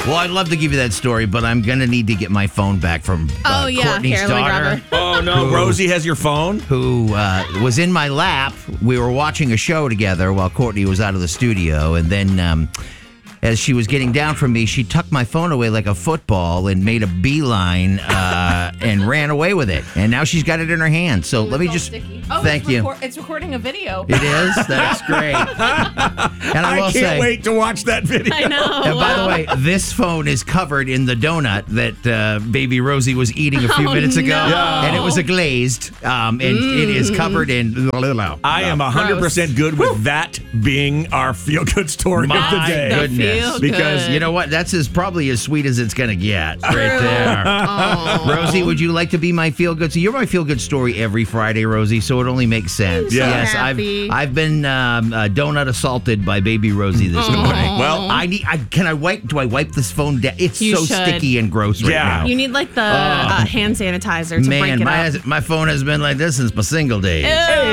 Well, I'd love to give you that story, but I'm going to need to get my phone back from Courtney's Here, let me grab daughter. her. Oh, no. Rosie has your phone? Who was in my lap. We were watching a show together while Courtney was out of the studio. And then as she was getting down from me, she tucked my phone away like a football and made a beeline and ran away with it. And now she's got it in her hand. So let me just thank you. It's recording a video. It is? That's great. And I will can't wait to watch that video. I know. And by the way, this phone is covered in the donut that baby Rosie was eating a few minutes ago. no. Yeah. And it was a glazed. And it is covered in... I am 100% good with that being our feel-good story of the My day. goodness. Because you know what? That's probably as sweet as it's going to get right there. Rosie, would you like to be my feel-good? So you're my feel-good story every Friday, Rosie, so it only makes sense. So Yes, happy. I've been donut assaulted by baby Rosie this morning. Well, do I wipe this phone down? It's You so should. sticky and gross right now. You need like the hand sanitizer to break Man, it up. my phone has been like this since my single days.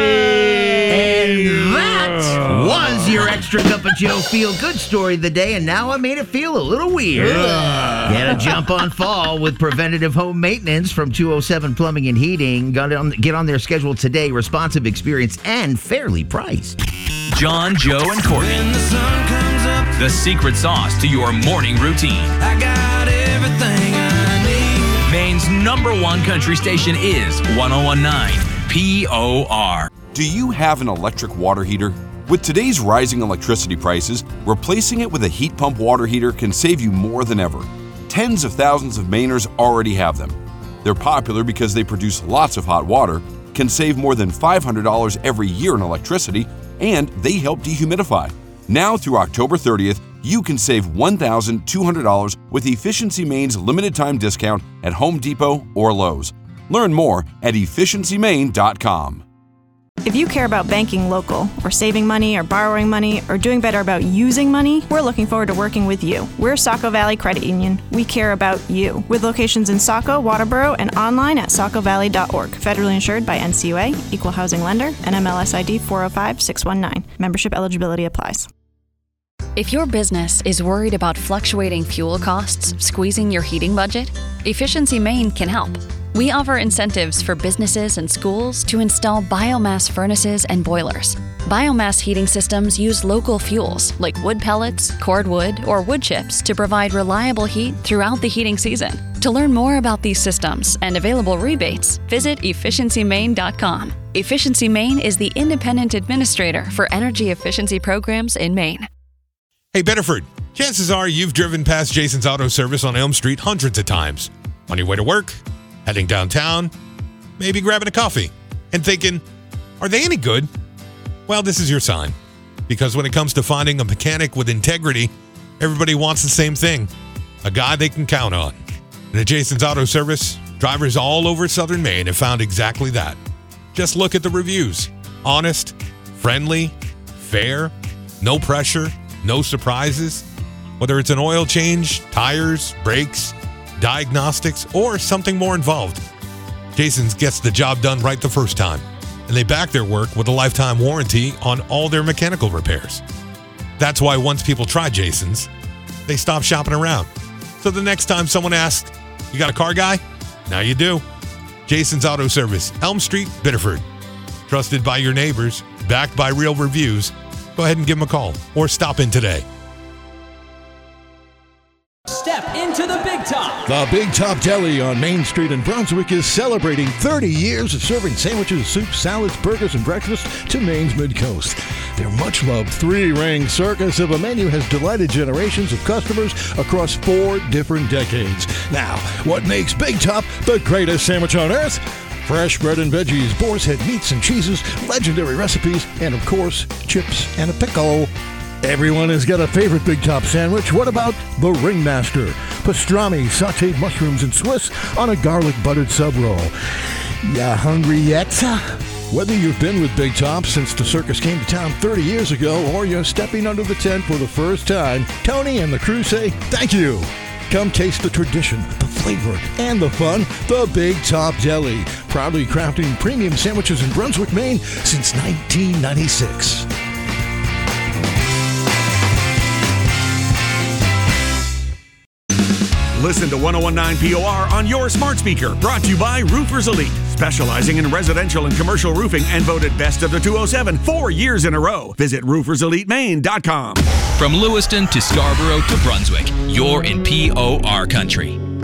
Ew. And that was your extra cup of Joe feel good story of the day, and now I made it feel a little weird. Get a jump on fall with preventative home maintenance from 207 Plumbing and Heating. Get on their schedule today. Responsive experience and fairly priced. John, Joe, and Courtney. The secret sauce to your morning routine. I got everything I need. Maine's #1 country station is 1019 POR. Do you have an electric water heater? With today's rising electricity prices, replacing it with a heat pump water heater can save you more than ever. Tens of thousands of Mainers already have them. They're popular because they produce lots of hot water, can save more than $500 every year in electricity, and they help dehumidify. Now through October 30th, you can save $1,200 with Efficiency Maine's limited time discount at Home Depot or Lowe's. Learn more at efficiencymaine.com. If you care about banking local, or saving money, or borrowing money, or doing better about using money, we're looking forward to working with you. We're Saco Valley Credit Union. We care about you. With locations in Saco, Waterboro, and online at sacovalley.org. Federally insured by NCUA, Equal Housing Lender, NMLS ID 405619. Membership eligibility applies. If your business is worried about fluctuating fuel costs squeezing your heating budget, Efficiency Maine can help. We offer incentives for businesses and schools to install biomass furnaces and boilers. Biomass heating systems use local fuels like wood pellets, cordwood, or wood chips to provide reliable heat throughout the heating season. To learn more about these systems and available rebates, visit efficiencymaine.com. Efficiency Maine is the independent administrator for energy efficiency programs in Maine. Hey, Bedford, chances are you've driven past Jason's Auto Service on Elm Street hundreds of times. On your way to work, heading downtown, maybe grabbing a coffee, and thinking, are they any good? Well, this is your sign. Because when it comes to finding a mechanic with integrity, everybody wants the same thing. A guy they can count on. And at Jason's Auto Service, drivers all over Southern Maine have found exactly that. Just look at the reviews. Honest, friendly, fair, no pressure, no surprises. Whether it's an oil change, tires, brakes, diagnostics, or something more involved, Jason's gets the job done right the first time, and they back their work with a lifetime warranty on all their mechanical repairs. That's why once people try Jason's, they stop shopping around. So the next time someone asks, you got a car guy? Now you do. Jason's Auto Service, Elm Street, Biddeford. Trusted by your neighbors, backed by real reviews. Go ahead and give them a call or stop in today. Step into the Big Top. The Big Top Deli on Main Street in Brunswick is celebrating 30 years of serving sandwiches, soups, salads, burgers, and breakfast to Maine's Mid-Coast. Their much-loved three-ring circus of a menu has delighted generations of customers across 4 different decades. Now, what makes Big Top the greatest sandwich on earth? Fresh bread and veggies, boar's head meats and cheeses, legendary recipes, and of course, chips and a pickle. Everyone has got a favorite Big Top sandwich. What about the Ringmaster? Pastrami, sauteed mushrooms, and Swiss on a garlic buttered sub roll. Ya hungry yet? Whether you've been with Big Top since the circus came to town 30 years ago or you're stepping under the tent for the first time, Tony and the crew say thank you. Come taste the tradition, the flavor, and the fun. The Big Top Deli, proudly crafting premium sandwiches in Brunswick, Maine since 1996. Listen to 1019 POR on your smart speaker. Brought to you by Roofers Elite, specializing in residential and commercial roofing and voted best of the 207 4 years in a row. Visit rooferselitemaine.com. From Lewiston to Scarborough to Brunswick, you're in POR country.